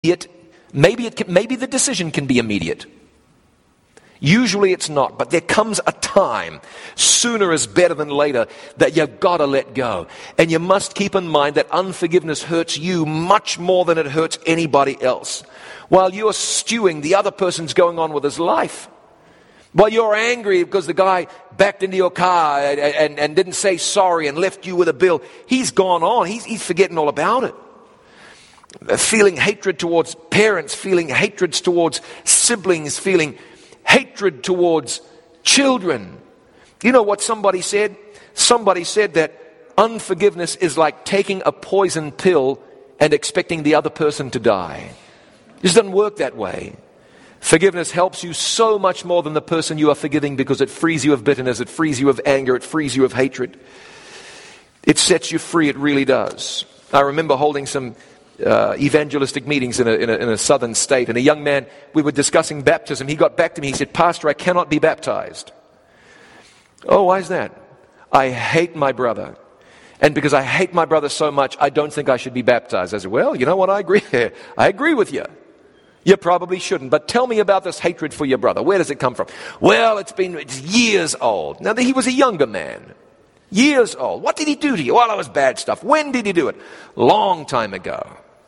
Maybe the decision can be immediate. Usually it's not, but there comes a time, sooner is better than later, that you've got to let go. And you must keep in mind that unforgiveness hurts you much more than it hurts anybody else. While you're stewing, the other person's going on with his life. While you're angry because the guy backed into your car and didn't say sorry and left you with a bill, he's gone on. He's forgetting all about it. Feeling hatred towards parents, feeling hatred towards siblings, feeling hatred towards children. You know what somebody said? Somebody said that unforgiveness is like taking a poison pill and expecting the other person to die. It just doesn't work that way. Forgiveness helps you so much more than the person you are forgiving, because it frees you of bitterness, it frees you of anger, it frees you of hatred. It sets you free, it really does. I remember holding some evangelistic meetings in a southern state, and a young man, we were discussing baptism. He got back to me, he said, "Pastor, I cannot be baptized." "Oh, why is that?" "I hate my brother. And because I hate my brother so much, I don't think I should be baptized." I said, "Well, you know what, I agree. I agree with you. You probably shouldn't. But tell me about this hatred for your brother. Where does it come from?" "Well, it's years old." Now, he was a younger man. Years old. "What did he do to you?" "Well, it was bad stuff." "When did he do it?" "Long time ago."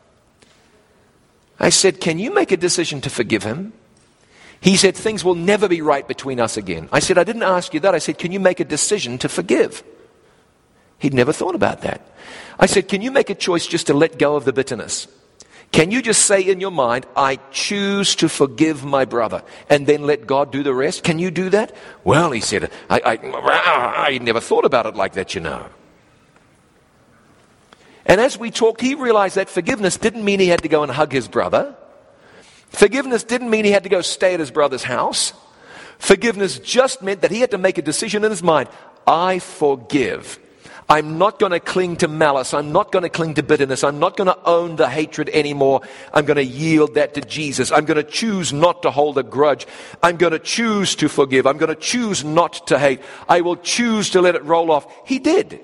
I said, "Can you make a decision to forgive him?" He said, "Things will never be right between us again." I said, "I didn't ask you that." I said, "Can you make a decision to forgive?" He'd never thought about that. I said, "Can you make a choice just to let go of the bitterness? Can you just say in your mind, I choose to forgive my brother, and then let God do the rest? Can you do that?" "Well," he said, I never thought about it like that, you know." And as we talked, he realized that forgiveness didn't mean he had to go and hug his brother. Forgiveness didn't mean he had to go stay at his brother's house. Forgiveness just meant that he had to make a decision in his mind. I forgive. I'm not going to cling to malice. I'm not going to cling to bitterness. I'm not going to own the hatred anymore. I'm going to yield that to Jesus. I'm going to choose not to hold a grudge. I'm going to choose to forgive. I'm going to choose not to hate. I will choose to let it roll off. He did.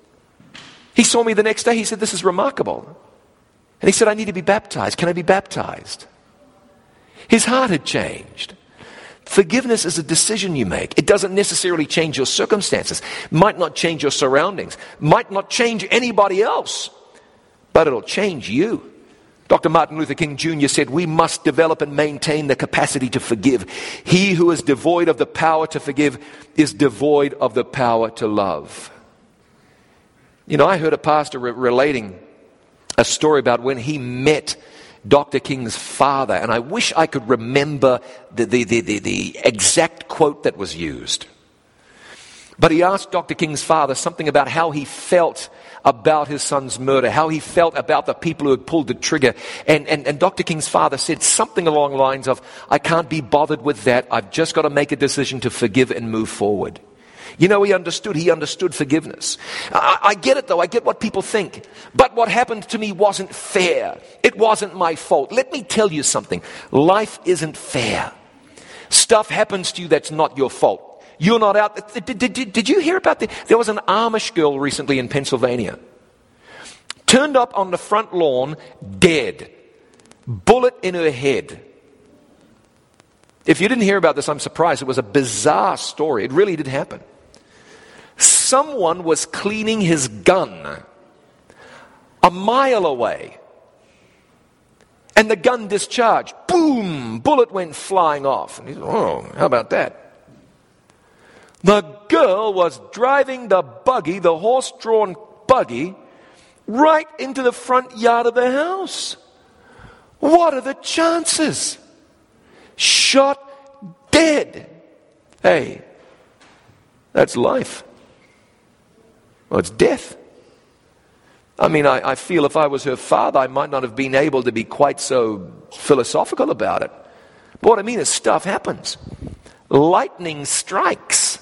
He saw me the next day. He said, "This is remarkable." And he said, "I need to be baptized. Can I be baptized?" His heart had changed. Forgiveness is a decision you make. It doesn't necessarily change your circumstances. Might not change your surroundings. Might not change anybody else. But it'll change you. Dr. Martin Luther King Jr. said, "We must develop and maintain the capacity to forgive. He who is devoid of the power to forgive is devoid of the power to love." You know, I heard a pastor relating a story about when he met Dr. King's father, and I wish I could remember the exact quote that was used. But he asked Dr. King's father something about how he felt about his son's murder, how he felt about the people who had pulled the trigger. And Dr. King's father said something along the lines of, "I can't be bothered with that. I've just got to make a decision to forgive and move forward." You know, he understood forgiveness. I get it though, I get what people think. But what happened to me wasn't fair. It wasn't my fault. Let me tell you something. Life isn't fair. Stuff happens to you that's not your fault. You're not out. Did you hear about that? There was an Amish girl recently in Pennsylvania. Turned up on the front lawn, dead. Bullet in her head. If you didn't hear about this, I'm surprised. It was a bizarre story. It really did happen. Someone was cleaning his gun a mile away, and the gun discharged. Boom! Bullet went flying off. And he said, "Oh, how about that?" The girl was driving the buggy, the horse-drawn buggy, right into the front yard of the house. What are the chances? Shot dead. Hey, that's life. Well, it's death. I mean, I feel if I was her father, I might not have been able to be quite so philosophical about it. But what I mean is stuff happens. Lightning strikes.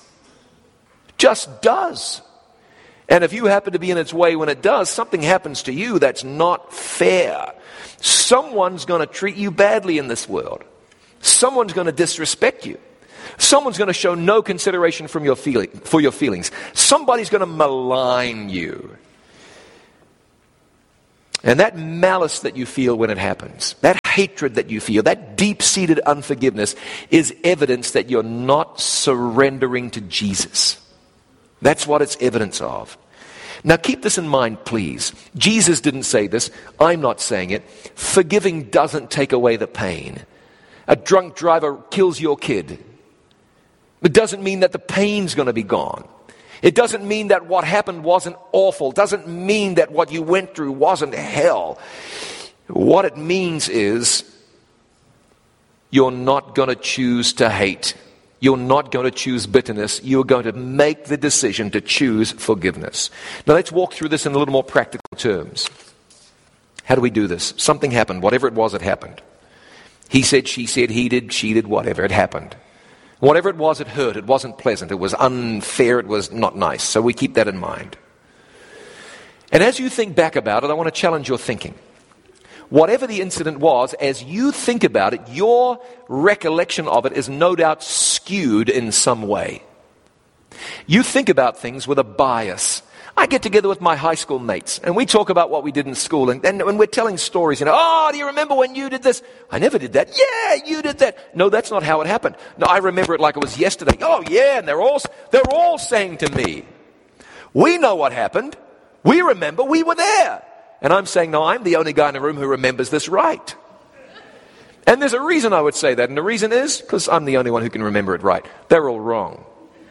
Just does. And if you happen to be in its way when it does, something happens to you that's not fair. Someone's going to treat you badly in this world. Someone's going to disrespect you. Someone's going to show no consideration for your feelings. Somebody's going to malign you. And that malice that you feel when it happens, that hatred that you feel, that deep-seated unforgiveness, is evidence that you're not surrendering to Jesus. That's what it's evidence of. Now keep this in mind, please. Jesus didn't say this. I'm not saying it. Forgiving doesn't take away the pain. A drunk driver kills your kid. It doesn't mean that the pain's going to be gone. It doesn't mean that what happened wasn't awful. It doesn't mean that what you went through wasn't hell. What it means is you're not going to choose to hate. You're not going to choose bitterness. You're going to make the decision to choose forgiveness. Now let's walk through this in a little more practical terms. How do we do this? Something happened. Whatever it was, it happened. He said, she said, he did, she did, whatever. It happened. Whatever it was, it hurt. It wasn't pleasant. It was unfair. It was not nice. So we keep that in mind. And as you think back about it, I want to challenge your thinking. Whatever the incident was, as you think about it, your recollection of it is no doubt skewed in some way. You think about things with a bias. I get together with my high school mates, and we talk about what we did in school, and when we're telling stories, oh, do you remember when you did this? I never did that. Yeah, you did that. No, that's not how it happened. No, I remember it like it was yesterday. Oh, yeah, and they're all saying to me, we know what happened. We remember we were there. And I'm saying, no, I'm the only guy in the room who remembers this right. And there's a reason I would say that, and the reason is because I'm the only one who can remember it right. They're all wrong.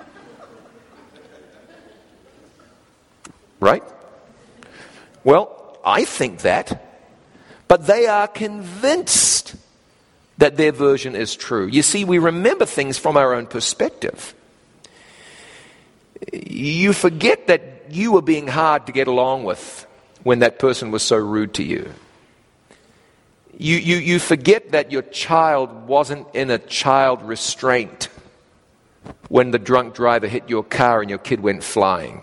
Right? Well, I think that, but they are convinced that their version is true. You see, we remember things from our own perspective. You forget that you were being hard to get along with when that person was so rude to you. You forget that your child wasn't in a child restraint when the drunk driver hit your car and your kid went flying.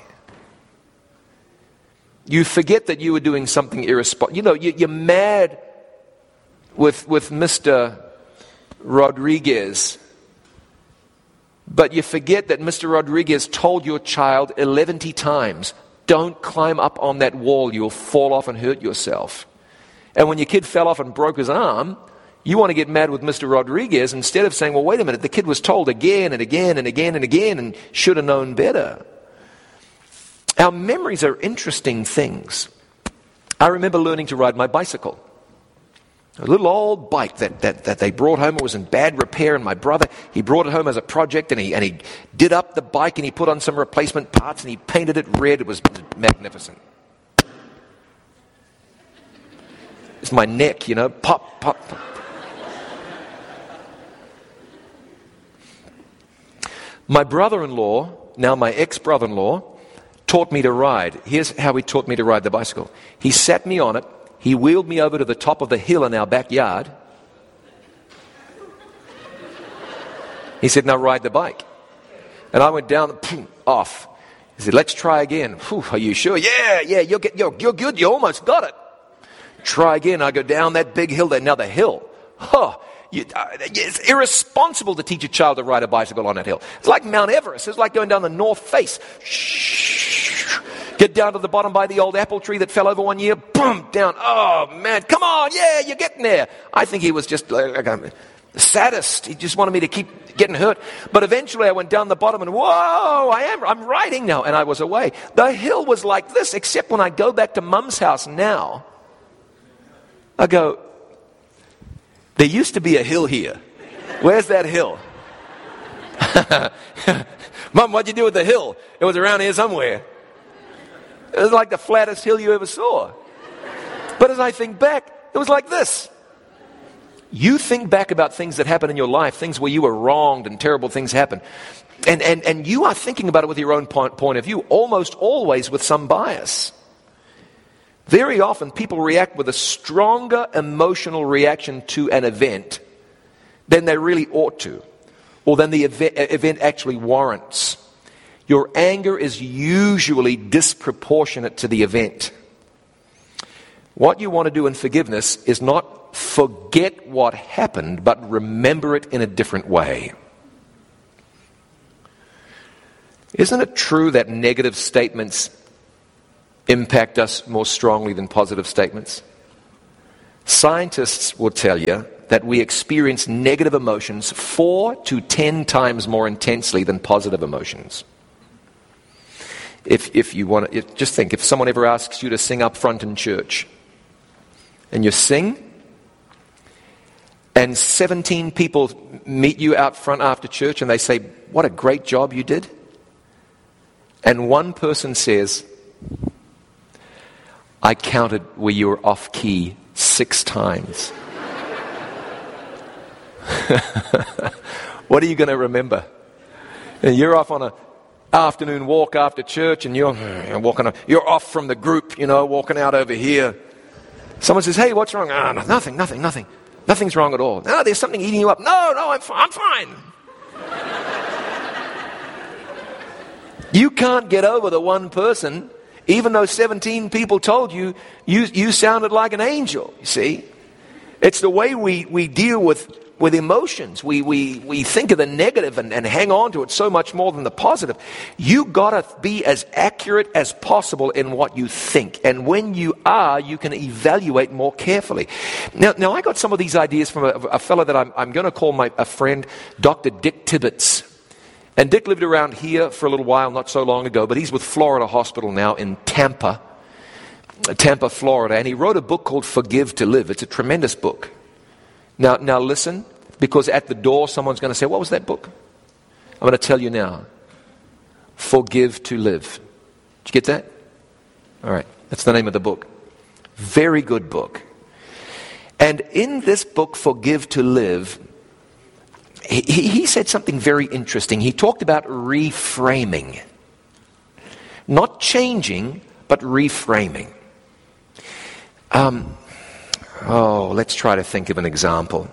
You forget that you were doing something irresponsible. You're mad with Mr. Rodriguez, but you forget that Mr. Rodriguez told your child 11 times, don't climb up on that wall, you'll fall off and hurt yourself. And when your kid fell off and broke his arm, you want to get mad with Mr. Rodriguez instead of saying, well, wait a minute, the kid was told again and again and again and again and should have known better. Our memories are interesting things. I remember learning to ride my bicycle. A little old bike that they brought home. It was in bad repair, and my brother, he brought it home as a project, and he did up the bike, and he put on some replacement parts, and he painted it red. It was magnificent. It's my neck, pop, pop, pop. My brother-in-law, now my ex-brother-in-law, taught me to ride. Here's how he taught me to ride the bicycle. He sat me on it. He wheeled me over to the top of the hill in our backyard. He said, now ride the bike. And I went down, off. He said, let's try again. Are you sure? Yeah, you're good. You almost got it. Try again. I go down that big hill there. Now the hill. It's irresponsible to teach a child to ride a bicycle on that hill. It's like Mount Everest. It's like going down the North Face. Get down to the bottom by the old apple tree that fell over one year. Boom, down. Oh, man, come on. Yeah, you're getting there. I think he was just like the sadist. He just wanted me to keep getting hurt. But eventually I went down the bottom and, whoa, I'm riding now. And I was away. The hill was like this, except when I go back to Mum's house now, I go, there used to be a hill here. Where's that hill? Mum, what'd you do with the hill? It was around here somewhere. It was like the flattest hill you ever saw. But as I think back, it was like this. You think back about things that happened in your life, things where you were wronged and terrible things happened. And you are thinking about it with your own point of view, almost always with some bias. Very often people react with a stronger emotional reaction to an event than they really ought to, or than the event actually warrants. Your anger is usually disproportionate to the event. What you want to do in forgiveness is not forget what happened, but remember it in a different way. Isn't it true that negative statements impact us more strongly than positive statements? Scientists will tell you that we experience negative emotions 4 to 10 times more intensely than positive emotions. If you want to, just think, if someone ever asks you to sing up front in church, and you sing, and 17 people meet you out front after church and they say, "What a great job you did." And one person says, "I counted where you were off key 6 times." What are you going to remember? And you're off on an afternoon walk after church and you're off from the group, walking out over here. Someone says, "Hey, what's wrong?" "Ah, nothing. Nothing's wrong at all." "No, there's something eating you up." No, I'm fine. You can't get over the one person, even though 17 people told you sounded like an angel, you see. It's the way we deal with emotions. We think of the negative and hang on to it so much more than the positive. You gotta be as accurate as possible in what you think. And when you are, you can evaluate more carefully. Now I got some of these ideas from a fellow that I'm going to call a friend, Dr. Dick Tibbetts. And Dick lived around here for a little while, not so long ago, but he's with Florida Hospital now in Tampa, Florida. And he wrote a book called Forgive to Live. It's a tremendous book. Now listen, because at the door someone's going to say, "What was that book?" I'm going to tell you now. Forgive to Live. Did you get that? All right. That's the name of the book. Very good book. And in this book, Forgive to Live, he said something very interesting. He talked about reframing. Not changing, but reframing. Let's try to think of an example.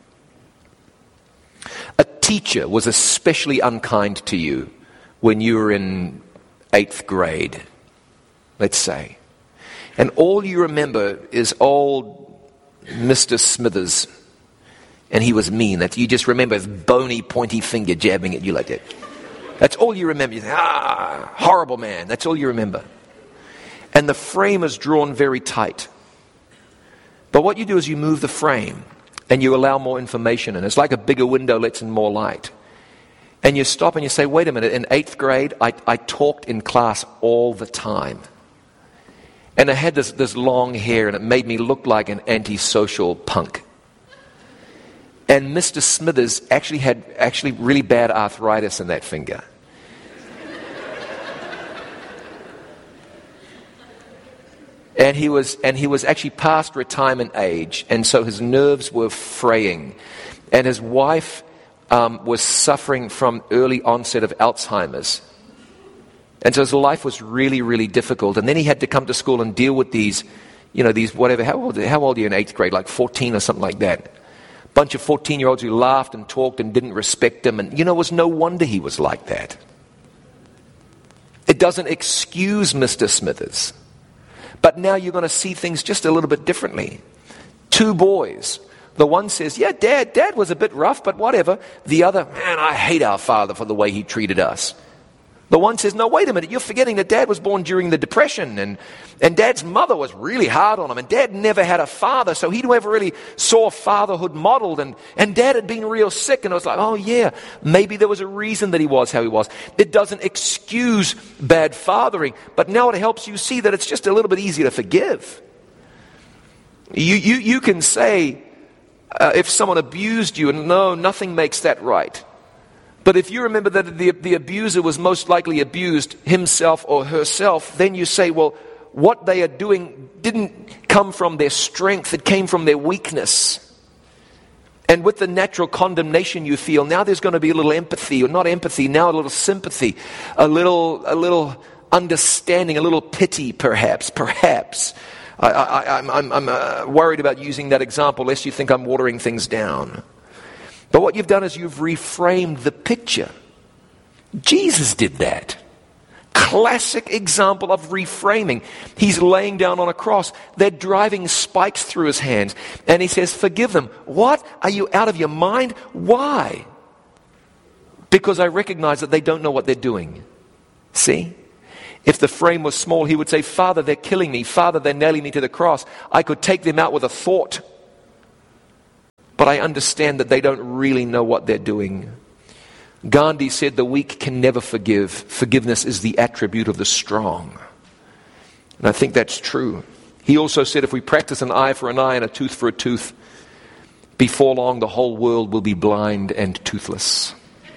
A teacher was especially unkind to you when you were in 8th grade, let's say. And all you remember is old Mr. Smithers. And he was mean. That you just remember his bony, pointy finger jabbing at you like that. That's all you remember. You think, horrible man. That's all you remember. And the frame is drawn very tight. But what you do is you move the frame and you allow more information in. It's like a bigger window lets in more light. And you stop and you say, "Wait a minute, in 8th grade, I talked in class all the time. And I had this long hair and it made me look like an antisocial punk. And Mr. Smithers actually had really bad arthritis in that finger. And he was actually past retirement age, and so his nerves were fraying. And his wife was suffering from early onset of Alzheimer's. And so his life was really, really difficult. And then he had to come to school and deal with these whatever. How old are you in 8th grade? Like 14 or something like that. Bunch of 14-year-olds who laughed and talked and didn't respect him. And, it was no wonder he was like that. It doesn't excuse Mr. Smithers. But now you're going to see things just a little bit differently. 2 boys. The one says, "Yeah, Dad was a bit rough, but whatever." The other, "Man, I hate our father for the way he treated us." The one says, "No, wait a minute, you're forgetting that Dad was born during the Depression, and Dad's mother was really hard on him, and Dad never had a father, so he never really saw fatherhood modeled, and Dad had been real sick," and it was like, oh yeah, maybe there was a reason that he was how he was. It doesn't excuse bad fathering, but now it helps you see that it's just a little bit easier to forgive. You can say, if someone abused you, and no, nothing makes that right. But if you remember that the abuser was most likely abused himself or herself, then you say, well, what they are doing didn't come from their strength, it came from their weakness. And with the natural condemnation you feel, now there's going to be a little empathy, or not empathy, now a little sympathy, a little understanding, a little pity perhaps. I'm worried about using that example lest you think I'm watering things down. But what you've done is you've reframed the picture. Jesus did that. Classic example of reframing. He's laying down on a cross. They're driving spikes through his hands. And he says, "Forgive them." What? Are you out of your mind? Why? Because I recognize that they don't know what they're doing. See? If the frame was small, he would say, Father, they're killing me. Father, they're nailing me to the cross. I could take them out with a thought. But I understand that they don't really know what they're doing. Gandhi said the weak can never forgive. Forgiveness is the attribute of the strong. And I think that's true. He also said if we practice an eye for an eye and a tooth for a tooth, before long the whole world will be blind and toothless.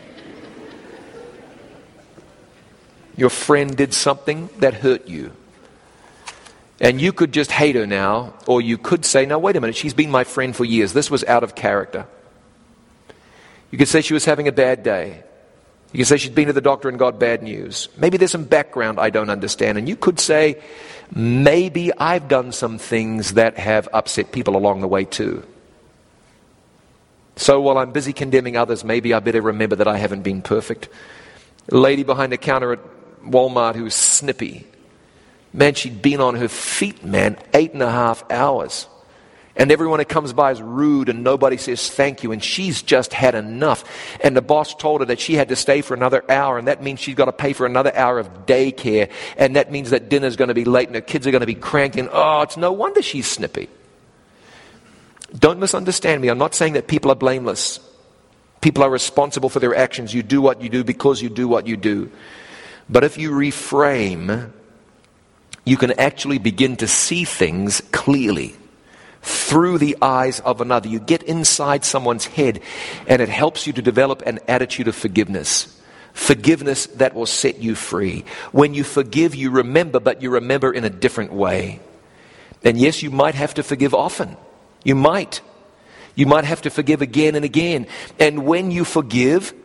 Your friend did something that hurt you. And you could just hate her now, or you could say, no, wait a minute, she's been my friend for years. This was out of character. You could say she was having a bad day. You could say she'd been to the doctor and got bad news. Maybe there's some background I don't understand. And you could say, maybe I've done some things that have upset people along the way too. So while I'm busy condemning others, maybe I better remember that I haven't been perfect. A lady behind the counter at Walmart who was snippy. Man, she'd been on her feet, 8.5 hours. And everyone who comes by is rude and nobody says thank you. And she's just had enough. And the boss told her that she had to stay for another hour. And that means she's got to pay for another hour of daycare. And that means that dinner's going to be late and her kids are going to be cranky. And it's no wonder she's snippy. Don't misunderstand me. I'm not saying that people are blameless. People are responsible for their actions. You do what you do because you do what you do. But if you reframe, you can actually begin to see things clearly through the eyes of another. You get inside someone's head and it helps you to develop an attitude of forgiveness. Forgiveness that will set you free. When you forgive, you remember, but you remember in a different way. And yes, you might have to forgive often. You might. You might have to forgive again and again. And when you forgive,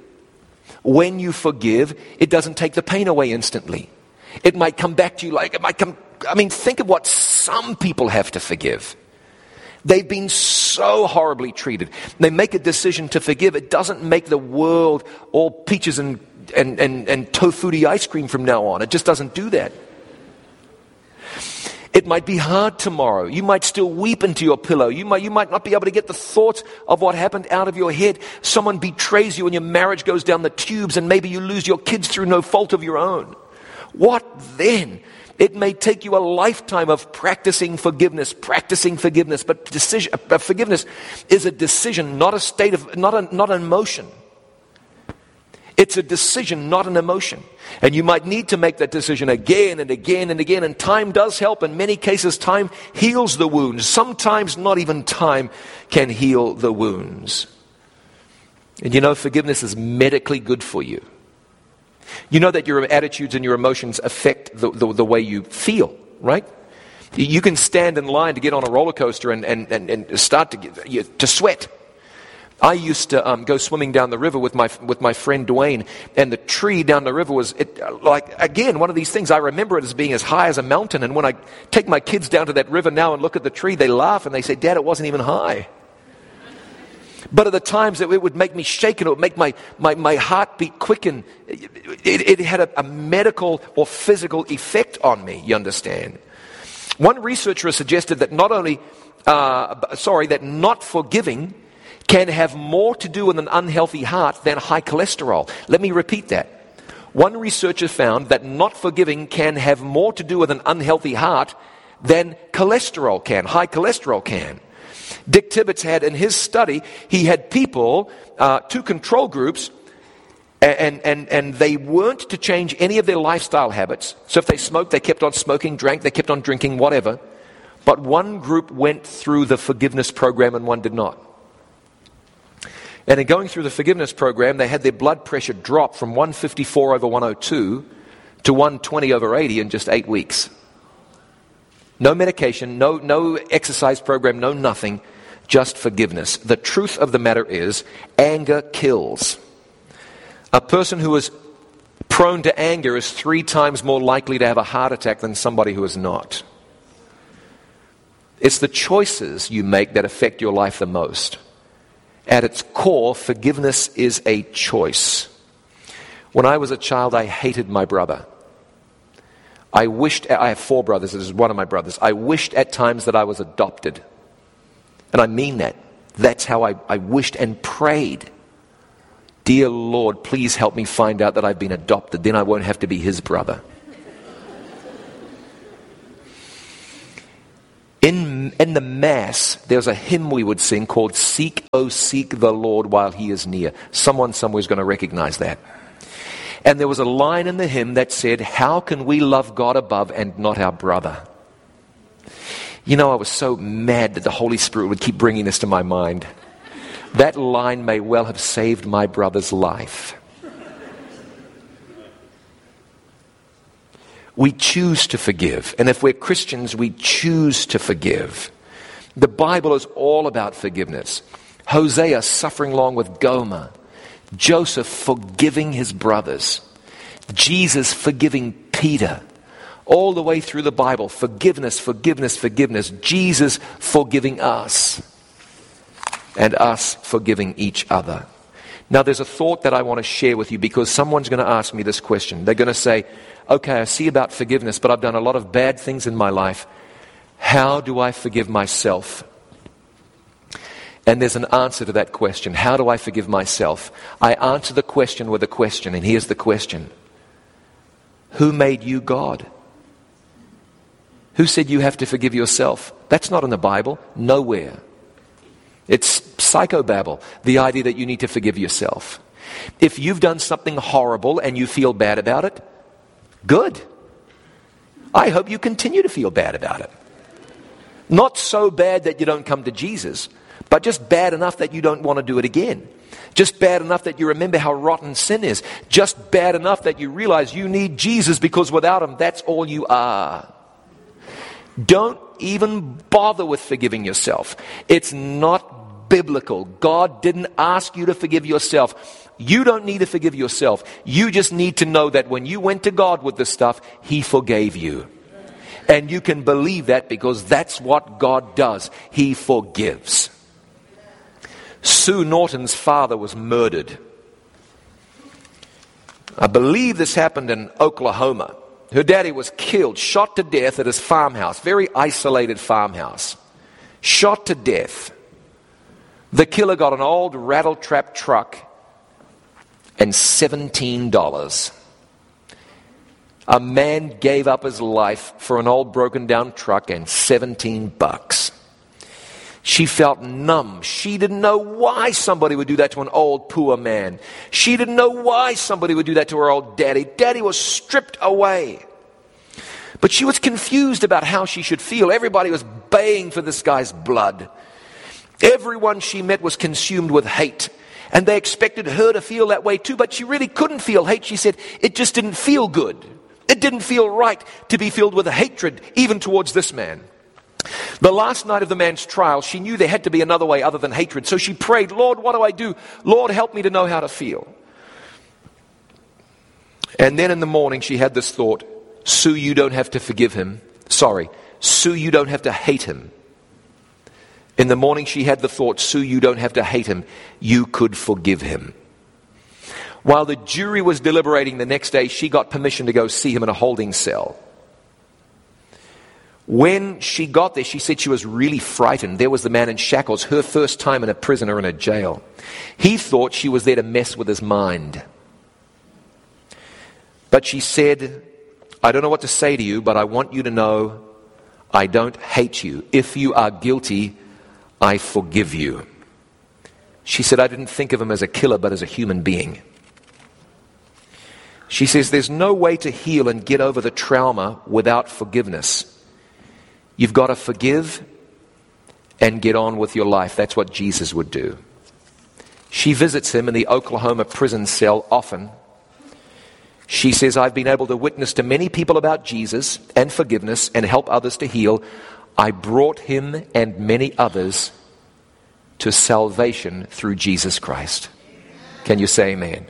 it doesn't take the pain away instantly. It might come back to you think of what some people have to forgive. They've been so horribly treated. They make a decision to forgive. It doesn't make the world all peaches and tofutti ice cream from now on. It just doesn't do that. It might be hard tomorrow. You might still weep into your pillow. You might not be able to get the thoughts of what happened out of your head. Someone betrays you and your marriage goes down the tubes and maybe you lose your kids through no fault of your own. What then? It may take you a lifetime of practicing forgiveness, but forgiveness is a decision, not a state of, not an emotion. It's a decision, not an emotion. And you might need to make that decision again and again and again. And time does help. In many cases, time heals the wounds. Sometimes not even time can heal the wounds. And forgiveness is medically good for you. You know that your attitudes and your emotions affect the way you feel, right? You can stand in line to get on a roller coaster and start to sweat. I used to go swimming down the river with my friend Dwayne, and the tree down the river was one of these things. I remember it as being as high as a mountain, and when I take my kids down to that river now and look at the tree, they laugh and they say, "Dad, it wasn't even high." But at the times it would make me shake and it would make my heartbeat quicken. It had a medical or physical effect on me, you understand. One researcher has suggested that that not forgiving can have more to do with an unhealthy heart than high cholesterol. Let me repeat that. One researcher found that not forgiving can have more to do with an unhealthy heart than cholesterol can, high cholesterol can. Dick Tibbetts had, in his study, he had people, 2 control groups, and they weren't to change any of their lifestyle habits. So if they smoked, they kept on smoking, drank, they kept on drinking, whatever. But one group went through the forgiveness program and one did not. And in going through the forgiveness program, they had their blood pressure drop from 154/102 to 120/80 in just 8 weeks. No medication, no exercise program, no nothing, just forgiveness. The truth of the matter is, anger kills. A person who is prone to anger is 3 times more likely to have a heart attack than somebody who is not. It's the choices you make that affect your life the most. At its core, forgiveness is a choice. When I was a child, I hated my brother. I have 4 brothers, this is one of my brothers. I wished at times that I was adopted. And I mean that. That's how I wished and prayed. Dear Lord, please help me find out that I've been adopted. Then I won't have to be his brother. in the Mass, there's a hymn we would sing called Seek, O Seek the Lord While He is Near. Someone somewhere is going to recognize that. And there was a line in the hymn that said, how can we love God above and not our brother? You know, I was so mad that the Holy Spirit would keep bringing this to my mind. That line may well have saved my brother's life. We choose to forgive. And if we're Christians, we choose to forgive. The Bible is all about forgiveness. Hosea suffering along with Gomer. Joseph forgiving his brothers. Jesus forgiving Peter. All the way through the Bible, forgiveness, forgiveness, forgiveness. Jesus forgiving us. And us forgiving each other. Now there's a thought that I want to share with you because someone's going to ask me this question. They're going to say, okay, I see about forgiveness, but I've done a lot of bad things in my life. How do I forgive myself? And there's an answer to that question. How do I forgive myself? I answer the question with a question, and here's the question. Who made you God? Who said you have to forgive yourself? That's not in the Bible. Nowhere. It's psychobabble, the idea that you need to forgive yourself. If you've done something horrible and you feel bad about it, good. I hope you continue to feel bad about it. Not so bad that you don't come to Jesus, but just bad enough that you don't want to do it again. Just bad enough that you remember how rotten sin is. Just bad enough that you realize you need Jesus because without Him, that's all you are. Don't even bother with forgiving yourself. It's not biblical. God didn't ask you to forgive yourself. You don't need to forgive yourself. You just need to know that when you went to God with this stuff, He forgave you. And you can believe that because that's what God does. He forgives. Sue Norton's father was murdered. I believe this happened in Oklahoma. Her daddy was killed, shot to death at his farmhouse, very isolated farmhouse. Shot to death. The killer got an old rattle-trap truck and $17. A man gave up his life for an old broken-down truck and $17. She felt numb. She didn't know why somebody would do that to an old, poor man. She didn't know why somebody would do that to her old daddy. Daddy was stripped away. But she was confused about how she should feel. Everybody was baying for this guy's blood. Everyone she met was consumed with hate. And they expected her to feel that way too, but she really couldn't feel hate. She said it just didn't feel good. It didn't feel right to be filled with hatred, even towards this man. The last night of the man's trial, she knew there had to be another way other than hatred. So she prayed, Lord, what do I do? Lord, help me to know how to feel. And then in the morning, she had this thought, Sue, you don't have to forgive him. Sorry, Sue, you don't have to hate him. In the morning, she had the thought, Sue, you don't have to hate him. You could forgive him. While the jury was deliberating the next day, she got permission to go see him in a holding cell. When she got there, she said she was really frightened. There was the man in shackles, her first time in a prison or in a jail. He thought she was there to mess with his mind. But she said, I don't know what to say to you, but I want you to know I don't hate you. If you are guilty, I forgive you. She said, I didn't think of him as a killer, but as a human being. She says, there's no way to heal and get over the trauma without forgiveness. You've got to forgive and get on with your life. That's what Jesus would do. She visits him in the Oklahoma prison cell often. She says, I've been able to witness to many people about Jesus and forgiveness and help others to heal. I brought him and many others to salvation through Jesus Christ. Can you say amen?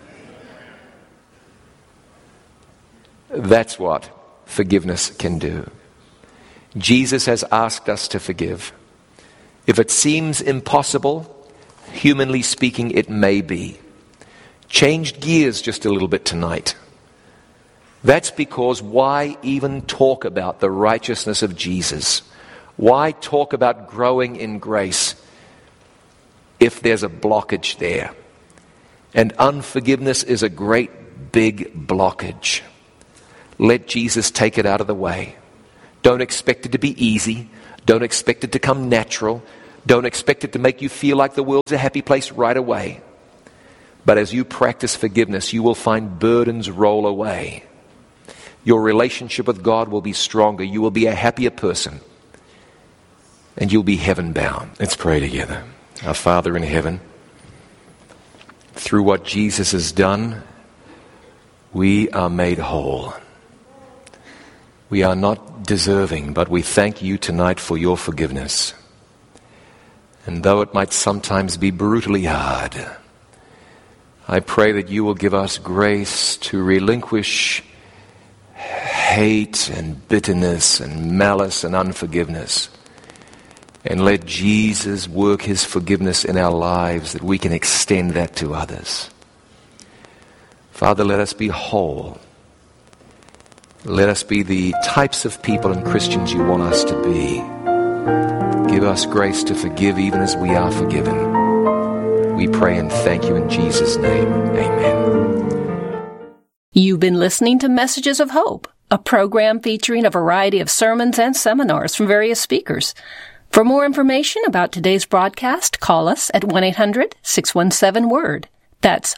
That's what forgiveness can do. Jesus has asked us to forgive. If it seems impossible, humanly speaking, it may be. Changed gears just a little bit tonight. That's because why even talk about the righteousness of Jesus? Why talk about growing in grace if there's a blockage there? And unforgiveness is a great big blockage. Let Jesus take it out of the way. Don't expect it to be easy. Don't expect it to come natural. Don't expect it to make you feel like the world's a happy place right away. But as you practice forgiveness, you will find burdens roll away. Your relationship with God will be stronger. You will be a happier person. And you'll be heaven-bound. Let's pray together. Our Father in heaven, through what Jesus has done, we are made whole. We are not deserving, but we thank you tonight for your forgiveness. And though it might sometimes be brutally hard, I pray that you will give us grace to relinquish hate and bitterness and malice and unforgiveness, and let Jesus work his forgiveness in our lives, that we can extend that to others. Father, let us be whole. Let us be the types of people and Christians you want us to be. Give us grace to forgive even as we are forgiven. We pray and thank you in Jesus' name. Amen. You've been listening to Messages of Hope, a program featuring a variety of sermons and seminars from various speakers. For more information about today's broadcast, call us at 1-800-617-WORD. That's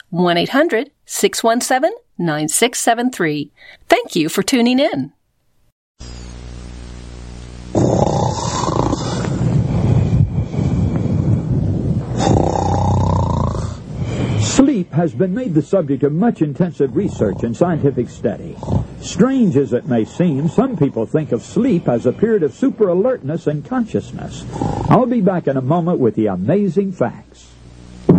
1-800-617-9673. Thank you for tuning in. Sleep has been made the subject of much intensive research and scientific study. Strange as it may seem, some people think of sleep as a period of super alertness and consciousness. I'll be back in a moment with the amazing facts.